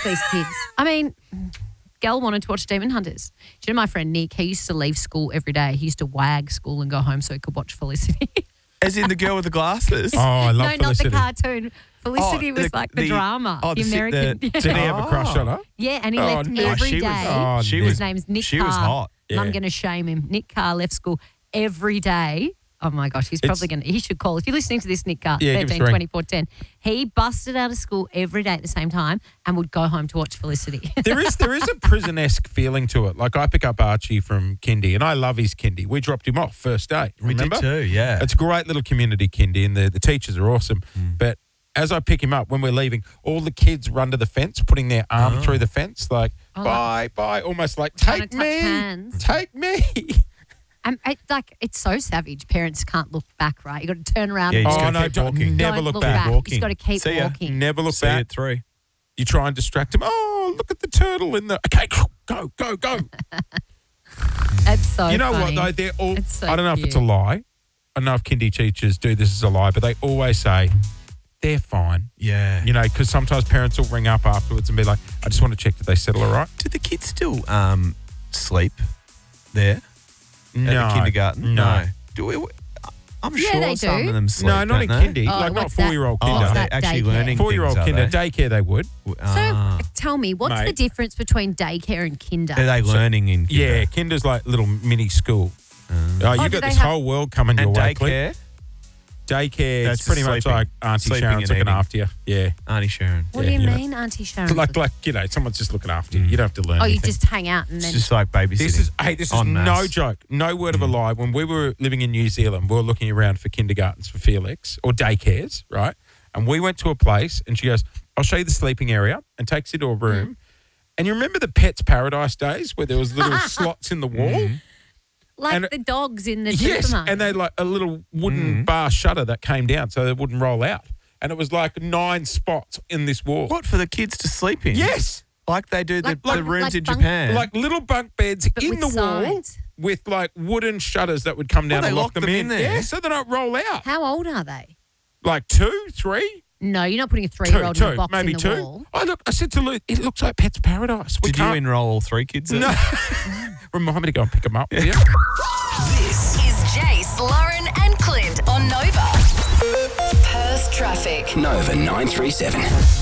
these kids. I mean, Gal wanted to watch Demon Hunters. Do you know my friend Nick? He used to leave school every day. He used to wag school and go home so he could watch Felicity. As in the girl with the glasses? Oh, I love Felicity. No, not the cartoon. Felicity was like the drama. Oh, the American. Did he have a crush on her? Yeah, and he left no, every she day. was- His name's Nick She Carr. was hot. And I'm going to shame him. Nick Carr left school every day. Oh, my gosh. He's probably going to... He should call. If you're listening to this, Nick Carr, Yeah, give us 13 a ring. 24 10. He busted out of school every day at the same time and would go home to watch Felicity. There is a prison-esque feeling to it. Like I pick up Archie from kindy, and I love his kindy. We dropped him off first day. Remember? We did too, yeah. It's a great little community kindy, and the teachers are awesome. But as I pick him up, when we're leaving, all the kids run to the fence, putting their arm through the fence, like, bye, almost like, Trying take to touch me, hands. take me. And it's so savage. Parents can't look back, right? You got to turn around. Yeah, and you just walk. gotta keep walking. Never Don't look look back. You just got to keep See ya. walking. Never look See you back. at 3. You try and distract him. Oh, look at the turtle in the... Okay, go. That's so You know funny. what, though? They're all... It's so I don't know if it's a cute. lie. I don't know if kindy teachers do this as a lie, but they always say, they're fine. Yeah. You know, because sometimes parents will ring up afterwards and be like, I just want to check that they settle all right. Do the kids still sleep there No. at the kindergarten? No. Do we? I'm Yeah, sure they some do. of them sleep. No, not in don't they? kindy. Oh, like, not what's that? 4-year-old Oh, kinder. What's they're that, actually daycare? learning 4-year-old things, kinder. are they? Daycare, they would. So tell me, what's the Mate. difference between daycare and kinder? Are they learning in kinder? Yeah, kinder's like little mini school. You do got they this have- whole world coming your And way, Clint. daycare? Daycare, That's it's pretty much sleeping. like Auntie Sleeping Sharon's and looking eating. after you. Yeah. Auntie Sharon. What do you you know. mean, Auntie Sharon? Like, someone's just looking after you. You don't have to learn you anything. just hang out and It's then... just like babysitting. This is En no masse. joke, no word of a lie. When we were living in New Zealand, we were looking around for kindergartens for Felix or daycares, right? And we went to a place and she goes, I'll show you the sleeping area, and takes you to a room. And you remember the Pets Paradise days where there was little slots in the wall? Like and- the dogs in the Yes, supermarket. and they like a little wooden bar shutter that came down so it wouldn't roll out. And it was like 9 spots in this wall. What, for the kids to sleep in? Yes. Like they do the Like rooms in bunk- Japan. Like little bunk beds But in with the wall sides. with like wooden shutters that would come down Well, and they lock them in. there. Yeah, so they don't roll out. How old are they? Like 2, 3? No, you're not putting a 2, 3-year-old in a 2, box maybe in the 2. wall. I said to Luke, it looks like Pets Paradise. We Did you can't. enroll all 3 kids there? No. Remind me to go and pick them up. Will you? This is Jace, Lauren, and Clint on Nova. Perth traffic. Nova 937.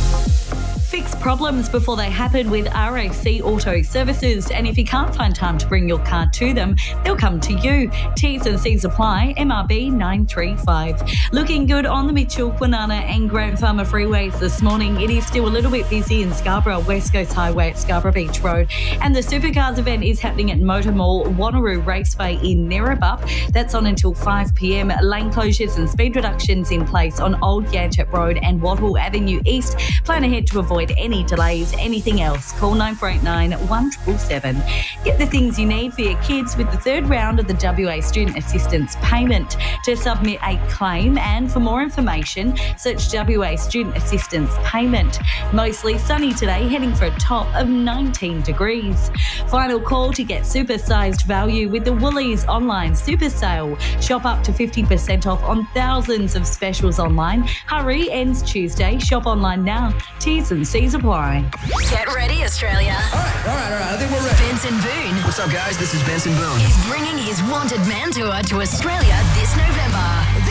Fix problems before they happen with RAC Auto Services, and if you can't find time to bring your car to them, they'll come to you. T's and C's apply. MRB 935. Looking good on the Mitchell, Kwinana and Grant Farmer freeways this morning. It is still a little bit busy in Scarborough, West Coast Highway at Scarborough Beach Road, and the Supercars event is happening at Motor Mall, Wanneroo Raceway in Nerebup. That's on until 5 p.m. Lane closures and speed reductions in place on Old Yanchep Road and Wattle Avenue East. Plan ahead to avoid any delays. Anything else, call 9489 1777. Get the things you need for your kids with the 3rd round of the WA Student Assistance Payment. To submit a claim and for more information, search WA Student Assistance Payment. Mostly sunny today, heading for a top of 19 degrees. Final call to get super-sized value with the Woolies online super sale. Shop up to 50% off on thousands of specials online. Hurry, ends Tuesday. Shop online now. T's and C's apply. Get ready, Australia. All right. I think we're ready. Benson Boone What's up, guys? This is Benson Boone. is bringing his Wanted Man Tour to Australia this November.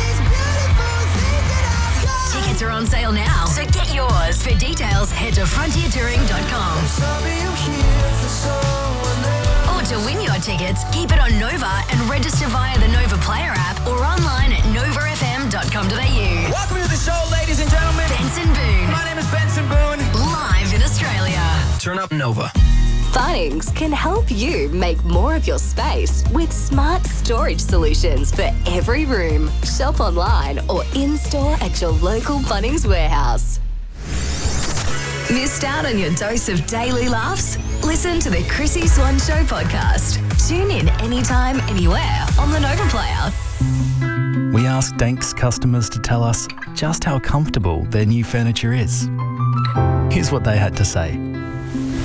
Tickets are on sale now, so get yours. For details, head to frontiertouring.com. Or to win your tickets, keep it on Nova and register via the Nova Player app or online at novafm.com.au. Welcome to the show, ladies and gentlemen. Benson Boone, My name is Benson Boone. live in Australia. Turn up Nova. Bunnings can help you make more of your space with smart storage solutions for every room. Shop online or in-store at your local Bunnings warehouse. Missed out on your dose of daily laughs? Listen to the Chrissy Swan Show podcast. Tune in anytime, anywhere on the Nova Player. We asked Danks customers to tell us just how comfortable their new furniture is. Here's what they had to say.